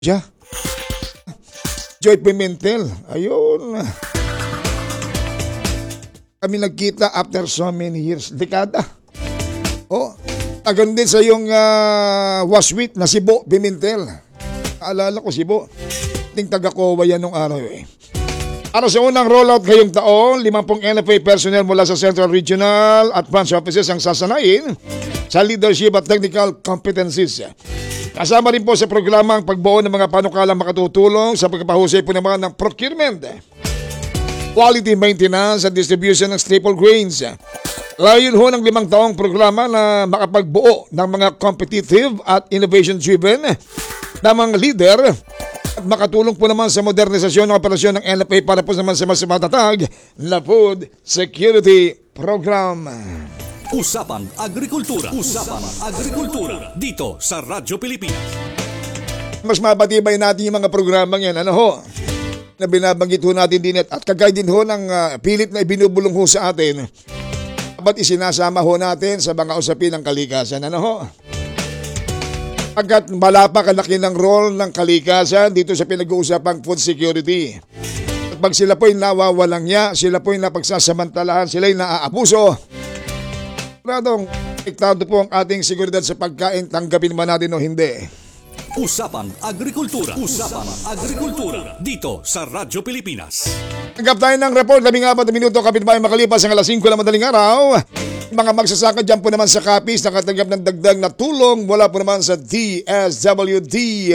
Siya. Joy Pimentel. Ayun. Kami nagkita after so many years. Dekada. Oh, tagan din sa yung waswit na si Bo Pimentel. Naalala ko si Bo. Ting taga-Kowa yan nung araw eh. Para sa unang rollout ngayong taon, 50 NFA personnel mula sa Central Regional at branch offices ang sasanayin sa leadership at technical competencies. Kasama rin po sa programa ang pagbuo ng mga panukalang makatutulong sa pagpapahusay po naman ng procurement, quality maintenance at distribution ng staple grains. Layon ho ng 5 taong programa na makapagbuo ng mga competitive at innovation-driven na mga leader at makatulong po naman sa modernisasyon ng operasyon ng NFA para po naman sa mas matatag na food security program. Usapang Agrikultura. Usapang Agrikultura. Dito sa Radyo Pilipinas. Mas mapatibay natin yung mga programang yan. Ano ho? Na binabanggit ho natin din at kagaya din ho ng pilit na ibinubulong ho sa atin. Ba't isinasama ho natin sa mga usapin ng kalikasan? Ano ho? Agad malapakalaki ng role ng kalikasan dito sa pinag-uusapang food security. At pag sila po'y nawawalang niya, sila po'y napagsasamantalahan, sila'y naaabuso. Radong, iktado po ang ating seguridad sa pagkain, tanggapin man natin o hindi. Usapang Agrikultura. Usapang Agrikultura. Dito sa Radyo Pilipinas. Tanggap tayo ng report, 14 minuto kapitbahay makalipas ang alas 5 na madaling araw. Mga magsasaka dyan po naman sa Capiz, nakatanggap ng dagdag na tulong mula po naman sa DSWD.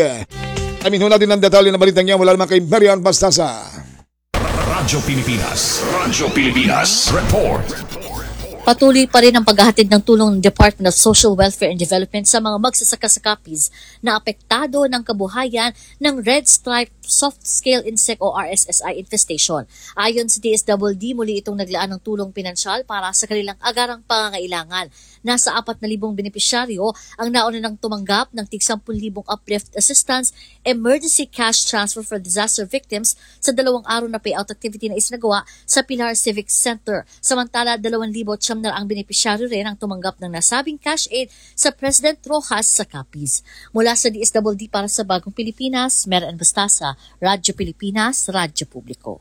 Amin ho natin ang detalye na balitang niya mula naman kay Marian Bastasa. Radyo Pilipinas. Radyo Pilipinas. Report. Patuloy pa rin ang paghahatid ng tulong ng Department of Social Welfare and Development sa mga magsasaka sa Capiz na apektado ng kabuhayan ng Red Stripe Soft Scale Insect o RSSI infestation. Ayon sa DSWD, muli itong naglaan ng tulong pinansyal para sa kanilang agarang pangangailangan. Nasa 4,000 benepisyaryo ang nauna nang tumanggap ng tig 10,000 uplift assistance, emergency cash transfer for disaster victims sa 2 araw na payout activity na isinagawa sa Pilar Civic Center. Samantala, 2,000 na ang benepisyaryo rin ang tumanggap ng nasabing cash aid sa President Rojas sa Capiz. Mula sa DSWD para sa Bagong Pilipinas, Marian Bastasa, Radyo Pilipinas, Radyo Publiko.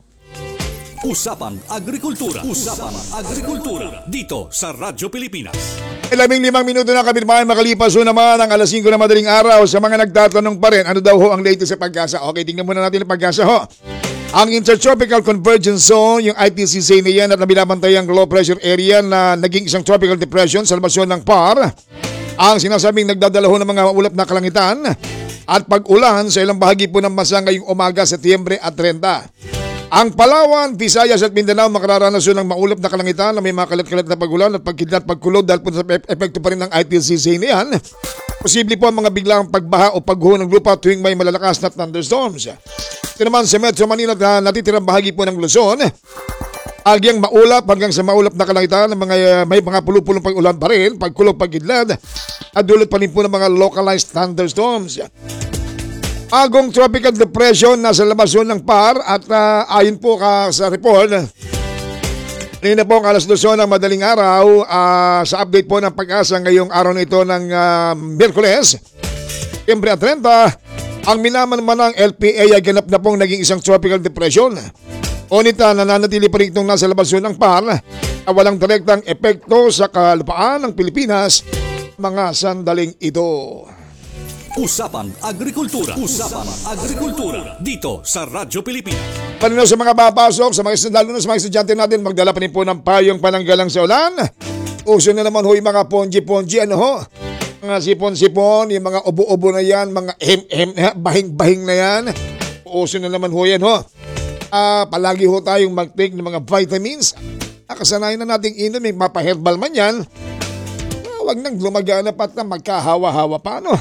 Usapang Agrikultura. Usapang Agrikultura. Dito sa Radyo Pilipinas. 15 minuto na kapitbahay makalipas ho naman ang alas 5 na madaling araw. Sa mga nagtatanong pa rin, ano daw ho ang latest sa Pag-asa? Okay, tingnan muna natin ang Pag-asa ho. Ang Intertropical Convergence Zone, yung ITCZ na yan at nabinabantay ang low pressure area na naging isang tropical depression sa labasyon ng PAR. Ang sinasabing nagdadala ho ng mga ulap na kalangitan at pag-ulan sa ilang bahagi po ng bansa ngayong umaga, Setyembre at 30. Ang Palawan, Visayas at Mindanao makararanas ng maulap na kalangitan na may mga kalat-kalat na pag-ulan at pagkidlat pagkulog dahil po sa epekto pa rin ng ITCZ na yan. Posible po ang mga biglang pagbaha o pagguho ng lupa tuwing may malalakas na thunderstorms. Ito naman sa Metro Manila na natitirang bahagi po ng Luzon. Agyang maulap hanggang sa maulap na kalangitan ng may mga pulupulong pag-ulan pa rin, pagkulog, pagkidlat at dulot pa rin po ng mga localized thunderstorms. Agong tropical depression nasa labasyon ng PAR at ayon po sa report, kanina po ang alas 2 ng madaling araw sa update po ng Pag-asa ngayong araw na ito ng Miyerkules, Setyembre at 30, ang minaman ng LPA ay ganap na pong naging isang tropical depression. Ngunit nananatili pa rin itong nasa labasyon ng PAR na walang direktang epekto sa kalupaan ng Pilipinas mga sandaling ito. Usapang Agrikultura. Usapang Agrikultura. Dito sa Radyo Pilipinas. Panino sa mga papasok, lalo na sa mga estudyante natin, magdala pa rin po ng payong pananggalang sa ulan. Uso na naman ho yung mga ponji-ponji, ano ho? Mga sipon-sipon, yung mga ubo-ubo na yan, mga bahing-bahing na yan. Uso na naman ho yan ho. Palagi ho tayong mag-take ng mga vitamins. Kasanayan na nating inom, may mapaherbal man yan. Huwag nang lumaganap at na magkahawa-hawa pa, no?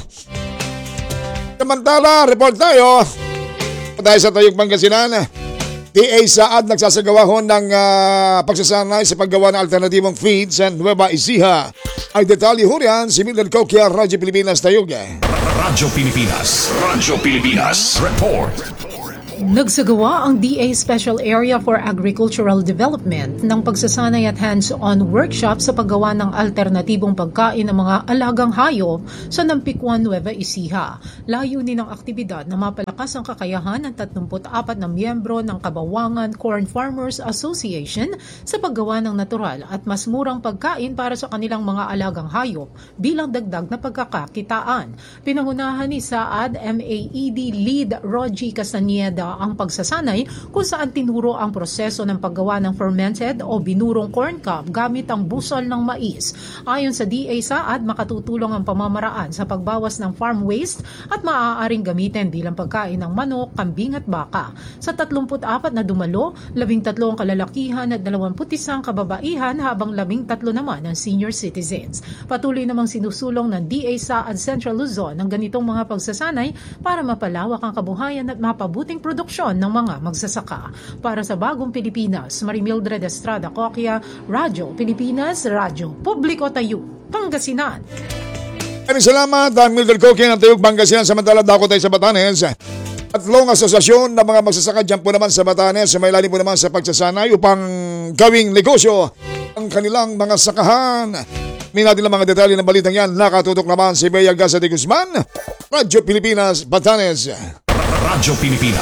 Samantala, report tayo. Dahil sa Tayog Pangasinan, DA Saad nagsasagawa ho ng pagsasanay sa paggawa ng alternatibong feed sa Nueva Ecija. Ay detalye ho riyan si Mildred Coquia, Radyo Pilipinas, Tayog. Radyo Pilipinas. Radyo Pilipinas. Report. Nagsagawa ang DA Special Area for Agricultural Development ng pagsasanay at hands-on workshop sa paggawa ng alternatibong pagkain ng mga alagang hayop sa Nampikwan, Nueva Ecija. Layunin ng aktibidad na mapalakas ang kakayahan ng 34 na miyembro ng Kabawangan Corn Farmers Association sa paggawa ng natural at mas murang pagkain para sa kanilang mga alagang hayop bilang dagdag na pagkakakitaan. Pinangunahan ni Saad MAED Lead Rogie Castaneda ang pagsasanay kung saan tinuro ang proseso ng paggawa ng fermented o binurong corn cob gamit ang busol ng mais. Ayon sa DA Saad, makatutulong ang pamamaraan sa pagbawas ng farm waste at maaaring gamitin bilang pagkain ng manok, kambing at baka. Sa 34 na dumalo, 13 ang kalalakihan at 21 kababaihan habang 13 naman ang senior citizens. Patuloy namang sinusulong ng DA Saad Central Luzon ang ganitong mga pagsasanay para mapalawak ang kabuhayan at mapabuting produksyon ng mga magsasaka. Para sa Bagong Pilipinas, Marimildred Estrada Coquia, Radyo Pilipinas, Radyo Publiko Tayo, Pangasinan. Maraming salamat, Mildred Coquia ng Tayog, Pangasinan. Samantala, dako tayo sa Batanes. Tatlong asosasyon ng mga magsasaka dyan po naman sa Batanes, may lalim po naman sa pagsasanay upang gawing negosyo ang kanilang mga sakahan. May natin lang mga detalye ng balitang yan. Nakatutok naman si Bea Gaza de Guzman, Radyo Pilipinas, Batanes. Radyo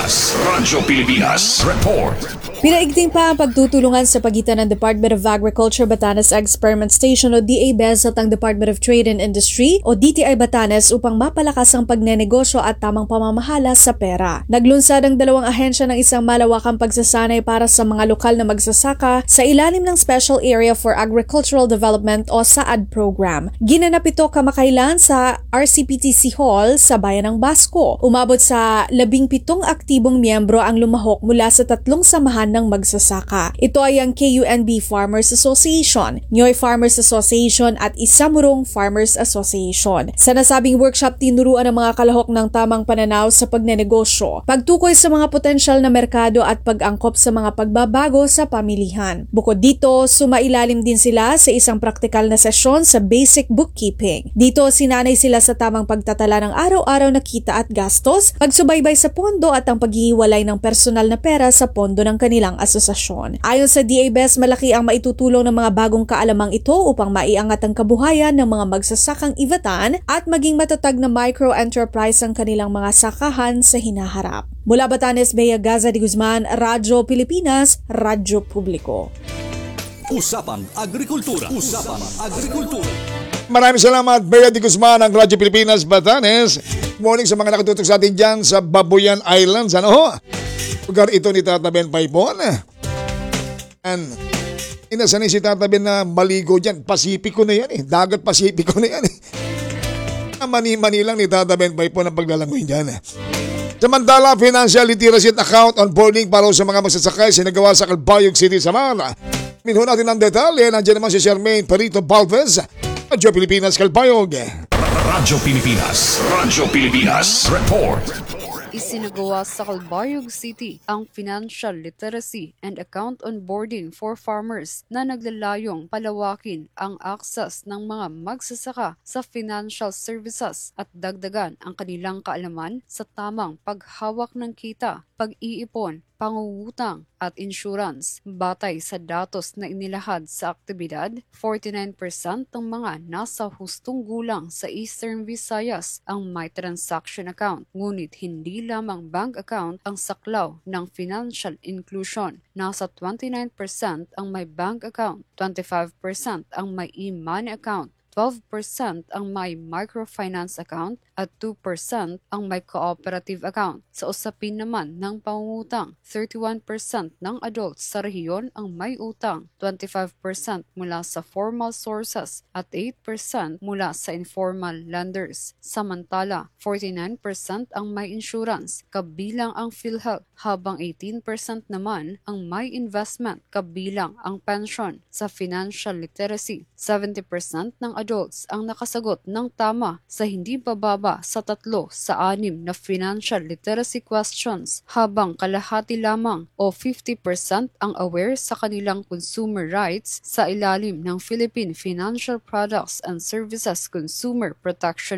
Pilipinas, report. Pinaigting pa ang pagtutulungan sa pagitan ng Department of Agriculture Batanes Experiment Station o DABES at ang Department of Trade and Industry o DTI Batanes upang mapalakas ang pagnenegosyo at tamang pamamahala sa pera. Naglunsad ang dalawang ahensya ng isang malawakang pagsasanay para sa mga lokal na magsasaka sa ilalim ng Special Area for Agricultural Development o SAAD program. Ginanap ito kamakailan sa RCPTC Hall sa Bayan ng Basco. Umabot sa 17 aktibong miyembro ang lumahok mula sa 3 samahan ng magsasaka. Ito ay ang KUNB Farmers Association, Nyoy Farmers Association at Isamurong Farmers Association. Sa nasabing workshop, tinuruan ang mga kalahok ng tamang pananaw sa pagnenegosyo, pagtukoy sa mga potensyal na merkado at pag-angkop sa mga pagbabago sa pamilihan. Bukod dito, sumailalim din sila sa isang praktikal na sesyon sa basic bookkeeping. Dito, sinanay sila sa tamang pagtatala ng araw-araw na kita at gastos, pagsubaybay sa pondo at ang paghihiwalay ng personal na pera sa pondo ng kanilang asosasyon. Ayon sa DABES, malaki ang maitutulong ng mga bagong kaalamang ito upang maiangat ang kabuhayan ng mga magsasakang Ivatan at maging matatag na micro-enterprise ang kanilang mga sakahan sa hinaharap. Mula Batanes, Bea Gaza de Guzman, Radyo Pilipinas, Radyo Publiko. Usapang Agrikultura. Maraming salamat, Bea de Guzman ng Radyo Pilipinas, Batanes. Morning sa mga nakatutok sa atin dyan sa Babuyan Islands. Ano ho? Lugar ito ni Tata Ben Paipon. And inasanay si Tata Ben na maligo dyan. Pasipiko na yan eh. Dagat Pasipiko na yan eh. Mani-mani lang ni Tata Ben Paipon ang paglalangoy dyan eh. Samantala, financial literacy account onboarding para sa mga magsasakay sinagawa sa Calbayog City, Samara. Minho natin ang detalye. Nandiyan naman si Charmaine Perito Balvez, Radyo Pilipinas, Calbayog. Radyo Pilipinas, report. Isinagawa sa Calbayog City ang Financial Literacy and Account Onboarding for Farmers na naglalayong palawakin ang access ng mga magsasaka sa financial services at dagdagan ang kanilang kaalaman sa tamang paghawak ng kita, pag-iipon, pangungutang at insurance. Batay sa datos na inilahad sa aktibidad, 49% ng mga nasa hustong gulang sa Eastern Visayas ang may transaction account. Ngunit hindi lamang bank account ang saklaw ng financial inclusion. Nasa 29% ang may bank account, 25% ang may e-money account, 12% ang may microfinance account at 2% ang may cooperative account. Sa usapin naman ng pangungutang, 31% ng adults sa rehiyon ang may utang, 25% mula sa formal sources at 8% mula sa informal lenders. Samantala, 49% ang may insurance, kabilang ang PhilHealth, habang 18% naman ang may investment, kabilang ang pension. Sa financial literacy, 70% ng adults ang nakasagot ng tama sa hindi bababa sa 3 sa 6 na financial literacy questions, habang kalahati lamang o 50% ang aware sa kanilang consumer rights sa ilalim ng Philippine Financial Products and Services Consumer Protection Act.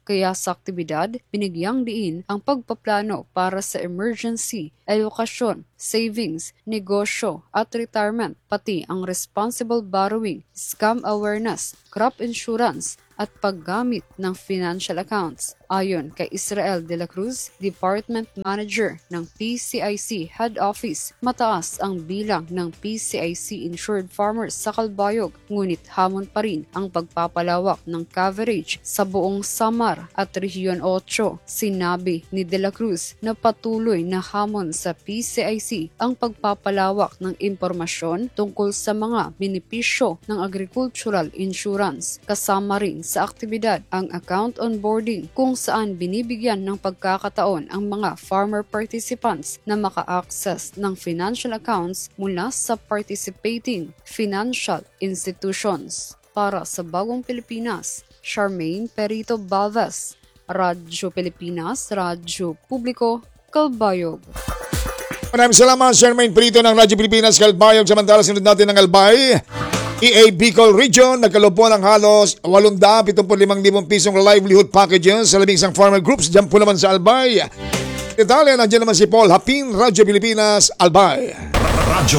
Kaya sa aktibidad, binigyang diin ang pagpaplano para sa emergency, edukasyon, savings, negosyo at retirement, pati ang responsible borrowing, scam awareness, crop insurance, at paggamit ng financial accounts. Ayon kay Israel de la Cruz, Department Manager ng PCIC Head Office, mataas ang bilang ng PCIC insured farmers sa Calbayog, ngunit hamon pa rin ang pagpapalawak ng coverage sa buong Samar at Region 8. Sinabi ni de la Cruz na patuloy na hamon sa PCIC ang pagpapalawak ng impormasyon tungkol sa mga benepisyo ng agricultural insurance, kasama rin sa aktibidad ang account onboarding kung saan binibigyan ng pagkakataon ang mga farmer participants na maka-access ng financial accounts mula sa participating financial institutions. Para sa Bagong Pilipinas, Charmaine Perito Balvas, Radyo Pilipinas, Radyo Publiko, Calbayog. Maraming salamat, Charmaine Perito ng Radyo Pilipinas, Calbayog. Samantala, sinunod natin ng Albay. EA Bicol Region nagkaloob po ng halos 875,000 pisong livelihood packages sa 11 farmer groups. Diyan po naman sa Albay. Detalye, nandiyan naman si Paul Hapin, Radyo Pilipinas, Albay. Radyo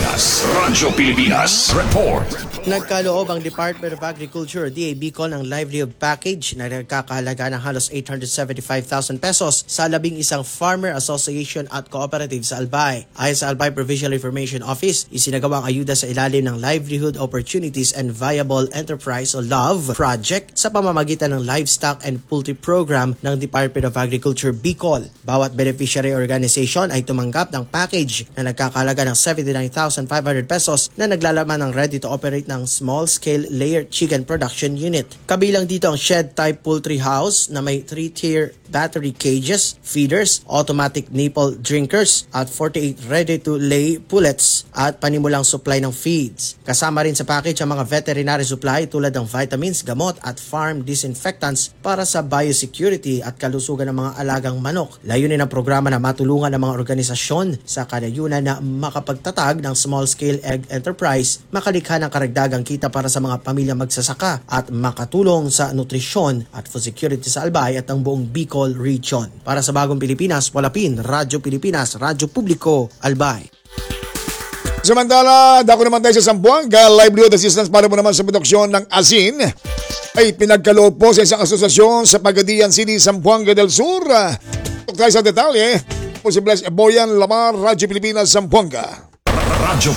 Pilipinas Report. Nagkaloob ang Department of Agriculture, DA Bicol, ng livelihood package na nagkakahalaga ng halos 875,000 pesos sa 11 farmer association at cooperative sa Albay. Ayon sa Albay Provincial Information Office, isinagawa ang ayuda sa ilalim ng Livelihood Opportunities and Viable Enterprise o LOVE project sa pamamagitan ng Livestock and Poultry Program ng Department of Agriculture Bicol. Bawat beneficiary organization ay tumanggap ng package na nagkakahalaga ng 79,500 pesos na naglalaman ng ready-to-operate ng small-scale layered chicken production unit. Kabilang dito ang shed-type poultry house na may 3-tier battery cages, feeders, automatic nipple drinkers at 48 ready-to-lay pullets at panimulang supply ng feeds. Kasama rin sa package ang mga veterinary supply tulad ng vitamins, gamot at farm disinfectants para sa biosecurity at kalusugan ng mga alagang manok. Layunin ng programa na matulungan ng mga organisasyon sa kanayunan na makapagtatag ng small-scale egg enterprise, makalikha ng karagdagang kita para sa mga pamilyang magsasaka at makatulong sa nutrisyon at food security sa Albay at ang buong Bicol Region. Para sa Bagong Pilipinas, Walapin, Radyo Pilipinas, Radyo Publiko, Albay. Samantala, dako naman tayo sa Zamboanga. Livelihood assistance para po naman sa produksyon ng asin ay pinagkaloob po sa isang asosasyon sa Pagadian City, Zamboanga del Sur. Tuk tayo sa detalye po si Bless Boyan Lamar, Radyo Pilipinas, Zamboanga. Radyo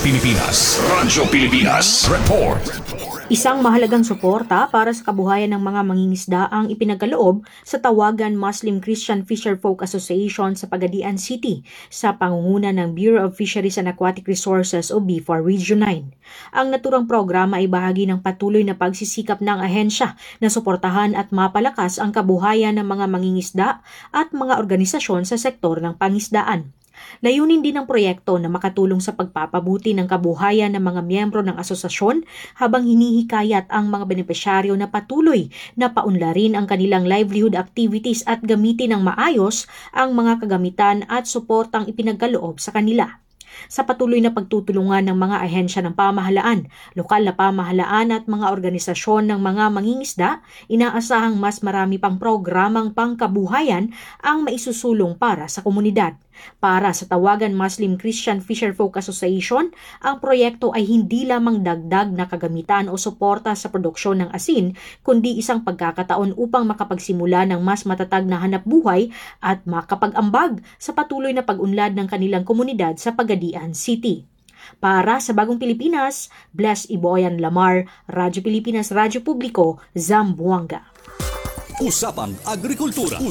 Pilipinas Report. Isang mahalagang suporta para sa kabuhayan ng mga mangingisda ang ipinagkaloob sa Tawagan Muslim Christian Fisherfolk Association sa Pagadian City sa pangunguna ng Bureau of Fisheries and Aquatic Resources o BFAR Region 9. Ang naturang programa ay bahagi ng patuloy na pagsisikap ng ahensya na suportahan at mapalakas ang kabuhayan ng mga mangingisda at mga organisasyon sa sektor ng pangisdaan. Layunin din ng proyekto na makatulong sa pagpapabuti ng kabuhayan ng mga miyembro ng asosasyon habang hinihikayat ang mga benepisyaryo na patuloy na paunlarin ang kanilang livelihood activities at gamitin ng maayos ang mga kagamitan at suportang ipinagkaloob sa kanila. Sa patuloy na pagtutulungan ng mga ahensya ng pamahalaan, lokal na pamahalaan at mga organisasyon ng mga mangingisda, inaasahang mas marami pang programang pangkabuhayan ang maisusulong para sa komunidad. Para sa Tawagan Muslim Christian Fisherfolk Association, ang proyekto ay hindi lamang dagdag na kagamitan o suporta sa produksyon ng asin, kundi isang pagkakataon upang makapagsimula ng mas matatag na hanapbuhay at makapag-ambag sa patuloy na pag-unlad ng kanilang komunidad sa Pagadian City. Para sa Bagong Pilipinas, Bless Boyan Lamar, Radyo Pilipinas, Radyo Publiko, Zamboanga. Usapan Agrikultura.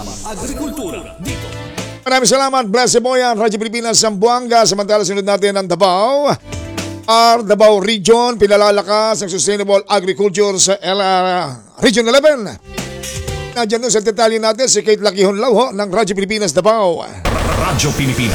Dito. Maraming salamat, Bless Boyan, Radyo Pilipinas, Zamboanga. Samantala, sinunod natin ang Davao. Davao Region, pinalalakas ang sustainable agriculture sa Region 11. Nandiyan doon sa detalye natin si Kate Lakihon Lauho ng Radyo Pilipinas, Davao. Radyo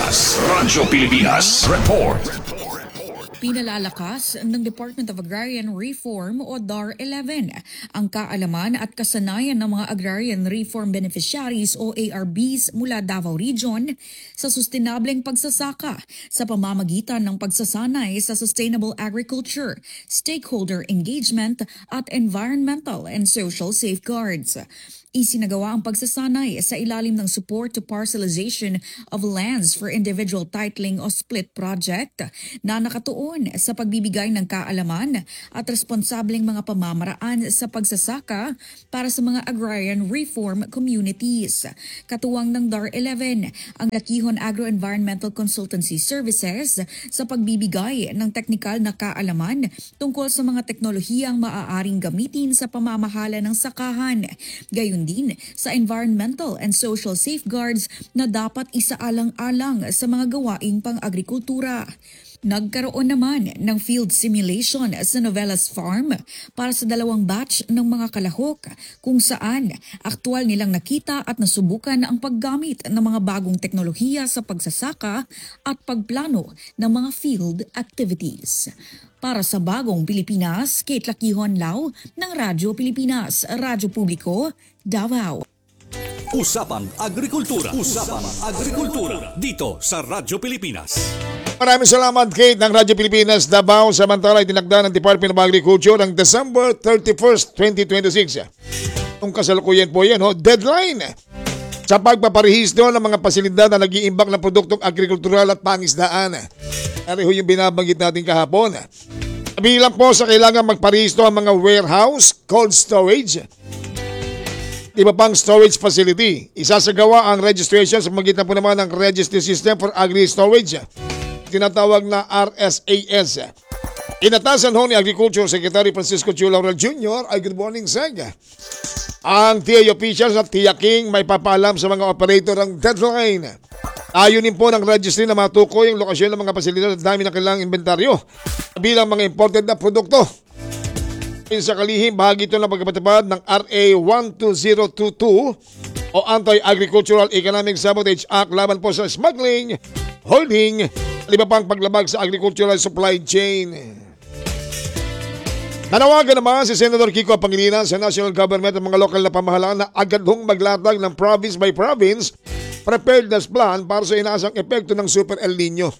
Pilipinas Report. Pinalalakas ng Department of Agrarian Reform o DAR-11 ang kaalaman at kasanayan ng mga Agrarian Reform Beneficiaries o ARBs mula Davao Region sa sustainableng pagsasaka sa pamamagitan ng pagsasanay sa sustainable agriculture, stakeholder engagement at environmental and social safeguards. Isinagawa ang pagsasanay sa ilalim ng Support to Parcelization of Lands for Individual Titling o SPLIT project na nakatuon sa pagbibigay ng kaalaman at responsableng mga pamamaraan sa pagsasaka para sa mga agrarian reform communities. Katuwang ng DAR 11 ang Lakihon Agro-Environmental Consultancy Services sa pagbibigay ng teknikal na kaalaman tungkol sa mga teknolohiyang maaaring gamitin sa pamamahala ng sakahan. Gayon din sa environmental and social safeguards na dapat isaalang-alang sa mga gawaing pang-agrikultura. Nagkaroon naman ng field simulation sa Novelas Farm para sa 2 batch ng mga kalahok kung saan aktwal nilang nakita at nasubukan ang paggamit ng mga bagong teknolohiya sa pagsasaka at pagplano ng mga field activities. Para sa Bagong Pilipinas, Kate Lakihon Lau ng Radyo Pilipinas, Radyo Publiko, Davao. Usapang Agrikultura. Usapang Agrikultura. Dito sa Radyo Pilipinas. Maraming salamat, Kate, ng Radyo Pilipinas, Davao. Samantala, itinakda ng Department of Agriculture ng December 31st, 2026. Kung kasalukuyan po yan, deadline sa pagpaparehistro ng mga pasilidad na nag-iimbak ng produktong agrikultural at pangisdaan. Ano yung binabanggit natin kahapon? Bilang po sa kailangan magparehistro ang mga warehouse, cold storage, iba pang storage facility. Isasagawa ang registration sa magitan po naman ng Registry System for Agri-Storage, tinatawag na RSAS. Inatasan ho ni Agriculture Secretary Francisco Chu Laurel Jr. ay good morning, Seg. Ang TIA officials at tiyaking may papaalam sa mga operator ng deadline. Ayunin po ng registry na matukoy ang lokasyon ng mga pasilidad at dami ng kailangang inventaryo bilang mga imported na produkto. Sa kalihim, bahagi ito ng pagpapatupad ng RA 12022 o Anti-Agricultural Economic Sabotage Act laban po sa smuggling, holding, at iba pang paglabag sa agricultural supply chain. Nanawagan naman si Senator Kiko Pangilinan sa national government at mga lokal na pamahalaan na agad hong maglatag ng province by province preparedness plan para sa inaasang epekto ng Super El Nino.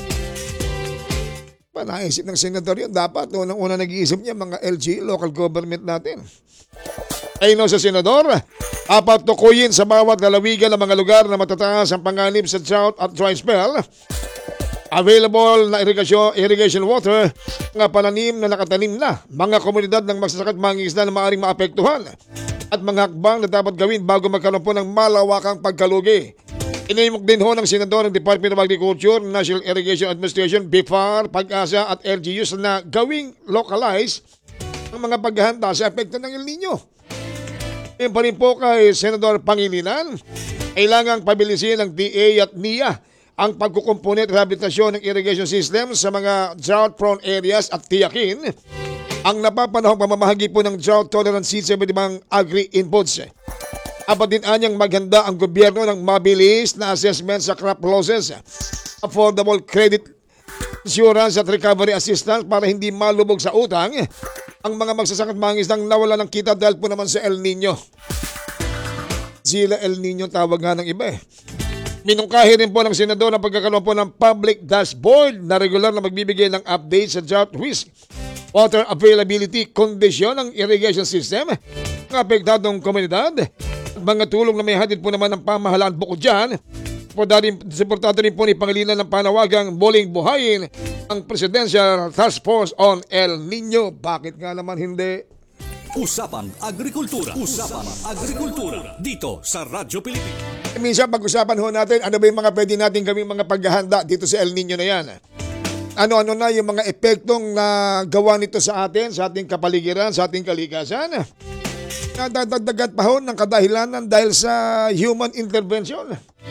Naisip ng senador yun, dapat unang-una nag-iisip niya mga LG, local government natin. Ayun sa senador, apat tukuyin sa bawat lalawigan ng mga lugar na matataas ang panganib sa drought at dry spell. Available na irrigation water, mga pananim na nakatanim na, mga komunidad ng magsasaka at mangingisda na maaaring maapektuhan, at mga hakbang na dapat gawin bago magkaroon po ng malawakang pagkalugi. Inihimok din ho ng senador ng Department of Agriculture, National Irrigation Administration, BIFAR, Pag-asa at LGUs na gawing localize ang mga paghahanda sa epekto ng El Nino. Ngayon pa rin po kay Senador Pangilinan, kailangang pabilisin ng DA at NIA ang pagkukumpunet at rehabilitasyon ng irrigation system sa mga drought-prone areas at tiyakin ang napapanahong pamamahagi po ng drought-tolerant seeds sa ibang agri-inputs. Apat din anyang maghanda ang gobyerno ng mabilis na assessment sa crop losses, affordable credit insurance at recovery assistance para hindi malubog sa utang ang mga magsasaka at mangingisdang nawala ng kita dahil po naman sa El Nino. Sila El Nino tawag nga ng iba Minungkahi rin po ng senador ang pagkakaroon po ng public dashboard na regular na magbibigay ng update sa drought risk, water availability, kondisyon ng irrigation system, ng apektadong komunidad, at mga tulong na may hatid po naman ng pamahalaan bukod dyan. Suportado rin po ni Pangilinan ng panawagang muling buhayin ang Presidential Task Force on El Nino. Bakit nga naman hindi? Usapang Agrikultura. Usapang Agrikultura. Dito sa Radyo Pilipinas. Minsan pag-usapan ho natin ano ba yung mga pwede natin gawing mga paghahanda dito sa El Nino na yan. Ano-ano na yung mga epektong na gawa nito sa atin, sa ating kapaligiran, sa ating kalikasan. Nadadagdagat pa ho ng kadahilanan dahil sa human intervention.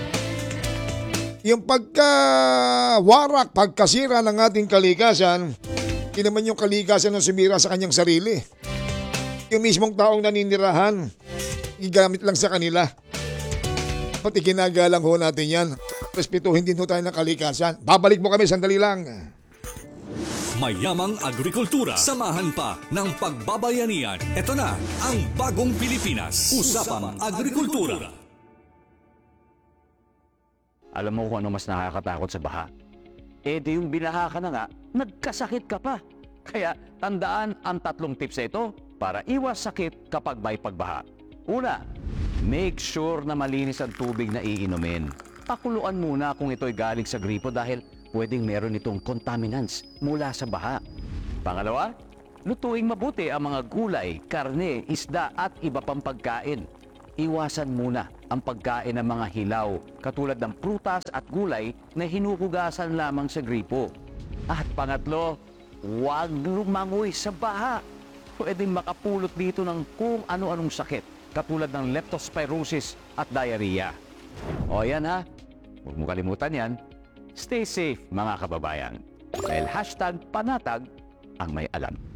Yung pagkawarak, pagkasira ng ating kalikasan, hindi naman yung kalikasan na sumira sa kanyang sarili. Yung mismong taong naninirahan, igamit lang sa kanila. Pati ginagalang ho natin yan. Respetuhin din ho tayo ng kalikasan. Babalik mo kami, sandali lang. Mayamang agrikultura. Samahan pa ng pagbabayanihan. Ito na ang Bagong Pilipinas. Usapang Agrikultura. Alam mo kung ano mas nakakatakot sa baha? Eh di yung binaha ka na nga, nagkasakit ka pa. Kaya tandaan ang 3 tips na ito para iwas sakit kapag may pagbaha. Una, Make sure na malinis ang tubig na iinumin. Pakuluan muna kung ito'y galing sa gripo dahil pwedeng meron itong contaminants mula sa baha. Pangalawa, lutuing mabuti ang mga gulay, karne, isda at iba pang pagkain. Iwasan muna ang pagkain ng mga hilaw katulad ng prutas at gulay na hinuhugasan lamang sa gripo. At pangatlo, huwag lumangoy sa baha. Pwedeng makapulot dito ng kung ano-anong sakit katulad ng leptospirosis at diarrhea. O yan ha, huwag mo kalimutan yan. Stay safe mga kababayan. Dahil #panatag ang may alam.